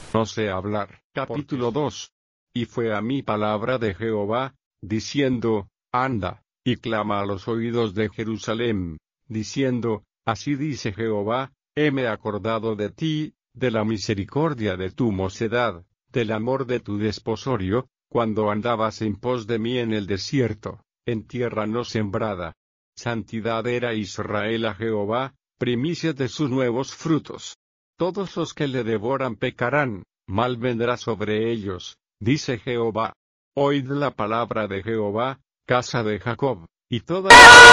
No sé hablar. Capítulo 2. Y fue a mí palabra de Jehová, diciendo, anda, y clama a los oídos de Jerusalén, diciendo, así dice Jehová, heme acordado de ti, de la misericordia de tu mocedad, del amor de tu desposorio, cuando andabas en pos de mí en el desierto, en tierra no sembrada. Santidad era Israel a Jehová, primicias de sus nuevos frutos. Todos los que le devoran pecarán, mal vendrá sobre ellos, dice Jehová. Oíd la palabra de Jehová, casa de Jacob, y toda